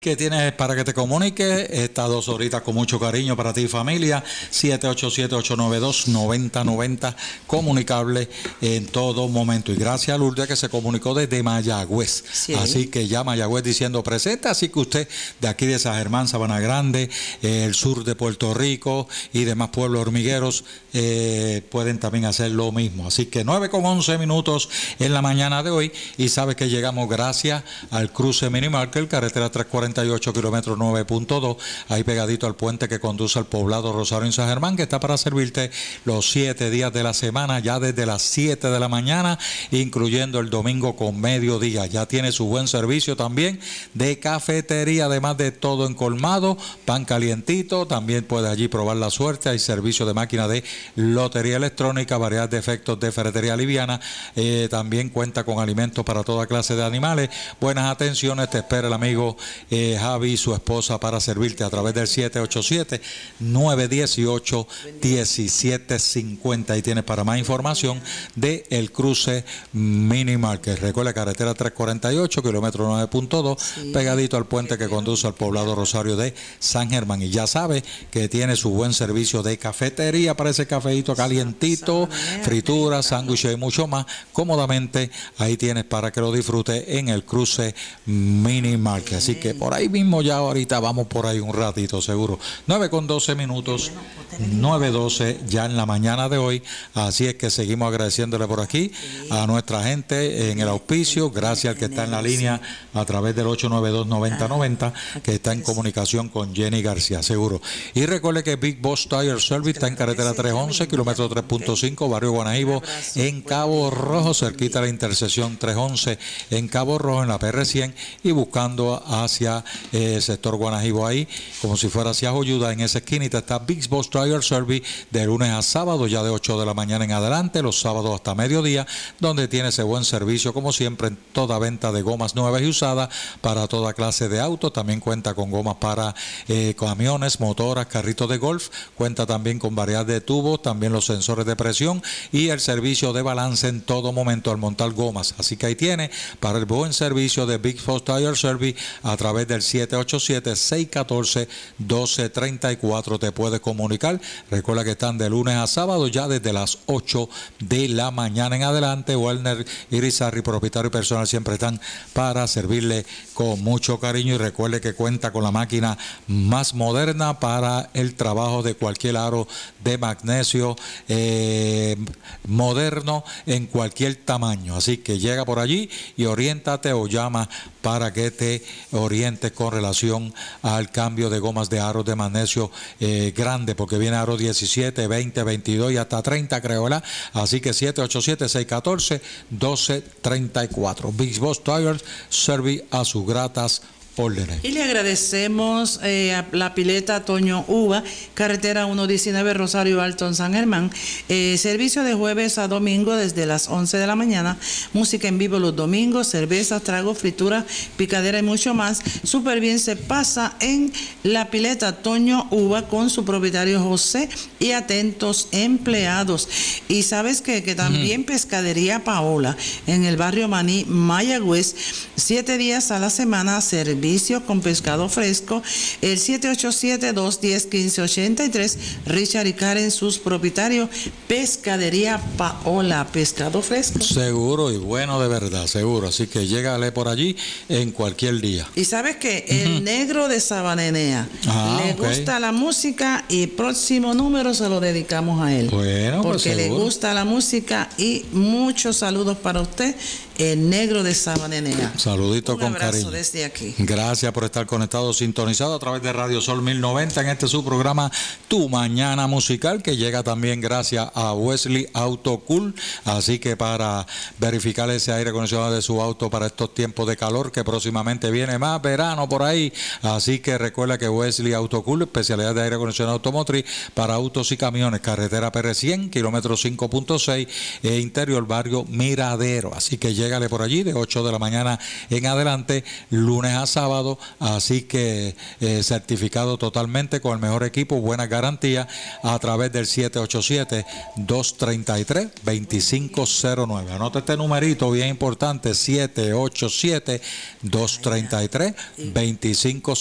Que tienes para que te comuniques estas 2 horitas con mucho cariño para ti y familia. 787-892-9090, comunicable en todo momento. Y gracias a Lourdes que se comunicó desde Mayagüez. Sí. Así que ya Mayagüez diciendo presente. Así que usted de aquí de San Germán, Sabana Grande, el sur de Puerto Rico y demás pueblos hormigueros pueden también hacer lo mismo. Así que 9:11 en la mañana de hoy. Y sabe que llegamos gracias al cruce Mini Market, carretera 348, kilómetros 9.2, ahí pegadito al puente que conduce al poblado Rosario en San Germán, que está para servirte los 7 días de la semana, ya desde las 7 de la mañana, incluyendo el domingo con mediodía. Ya tiene su buen servicio también de cafetería, además de todo en colmado, pan calientito, también puede allí probar la suerte. Hay servicio de máquina de lotería electrónica, variedad de efectos de ferretería liviana, también cuenta con alimentos para toda clase de animales. Buenas atenciones, te espera el amigo Javi y su esposa para servirte a través del 787-918-1750. Y tienes para más información de el cruce Mini Market. Recuerda, carretera 348, kilómetro 9.2, sí, pegadito al puente que conduce al poblado Rosario de San Germán. Y ya sabe que tiene su buen servicio de cafetería para ese cafeíto calientito, frituras, sándwiches y mucho más. Cómodamente ahí tienes para que lo disfrute en el cruce Mini Market. Así que por ahí mismo ya ahorita vamos por ahí un ratito seguro. 9:12, 9:12 ya en la mañana de hoy. Así es que seguimos agradeciéndole por aquí a nuestra gente en el auspicio. Gracias al que está en la línea a través del 892-9090, que está en comunicación con Jenny García, seguro. Y recuerde que Big Boss Tire Service está en carretera 311, kilómetro 3.5, barrio Guanaíbo, en Cabo Rojo, cerquita de la intersección 311 en Cabo Rojo, en la PR100, y buscando hacia el sector Guanajibo, ahí como si fuera hacia Joyuda, en esa esquinita está Big Boss Tire Service de lunes a sábado, ya de 8 de la mañana en adelante, los sábados hasta mediodía, donde tiene ese buen servicio como siempre en toda venta de gomas nuevas y usadas para toda clase de autos. También cuenta con gomas para camiones, motoras, carritos de golf, cuenta también con variedad de tubos, también los sensores de presión y el servicio de balance en todo momento al montar gomas. Así que ahí tiene para el buen servicio de Big Boss Tire Service a través del 787-614-1234. Te puedes comunicar. Recuerda que están de lunes a sábado ya desde las 8 de la mañana en adelante. Werner Irizarry, propietario y personal, siempre están para servirle con mucho cariño. Y recuerde que cuenta con la máquina más moderna para el trabajo de cualquier aro de magnesio moderno en cualquier tamaño. Así que llega por allí y oriéntate o llama para que te orientes con relación al cambio de gomas de aros de magnesio grande, porque viene aro 17, 20, 22 y hasta 30, creo, ¿verdad? Así que 787-614-1234. Big Boss Tires Service a sus gratas órdenes. Y le agradecemos a la pileta Toño Uva, carretera 119, Rosario Alto en San Germán. Servicio de jueves a domingo desde las 11 de la mañana. Música en vivo los domingos, cervezas, tragos, frituras, picadera y mucho más. Súper bien se pasa en la pileta Toño Uva con su propietario José y atentos empleados. Y sabes que también Pescadería Paola en el barrio Maní, Mayagüez, 7 días a la semana, servicio con pescado fresco. El 787-210-1583. Richard y Karen, sus propietarios. Pescadería Paola, pescado fresco seguro y bueno de verdad, seguro. Así que llégale por allí en cualquier día. Y sabes que el negro de Sabanenea le gusta la música, y próximo número se lo dedicamos a él. Bueno, porque le gusta la música. Y muchos saludos para usted, el negro de Sabanenea. Saludito con cariño. Un abrazo desde aquí. Gracias por estar conectado, sintonizado a través de Radio Sol 1090 en este su programa Tu Mañana Musical, que llega también gracias a Wesley Auto Cool. Así que para verificar ese aire acondicionado de su auto para estos tiempos de calor, que próximamente viene más verano por ahí. Así que recuerda que Wesley Auto Cool, especialidad de aire acondicionado automotriz para autos y camiones, carretera PR100, kilómetro 5.6, interior barrio Miradero. Así que llega llégale por allí de 8 de la mañana en adelante, lunes a sábado, así que certificado totalmente con el mejor equipo, buena garantía, a través del 787-233-2509. Anota este numerito bien importante, 787-233-2509.